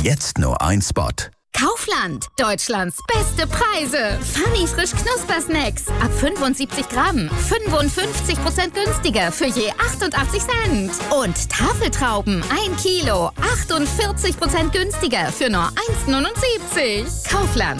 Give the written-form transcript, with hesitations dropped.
Jetzt nur ein Spot. Kaufland, Deutschlands beste Preise. Funny frisch Knuspersnacks. Ab 75 Gramm. 55% günstiger für je 88 Cent. Und Tafeltrauben 1 Kilo. 48% günstiger für nur 1,79. Kaufland.